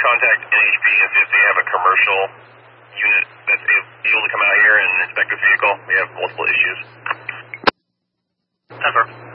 contact NHP and see if they have a commercial unit that's able to come out here and inspect this vehicle. We have multiple issues. 10-4.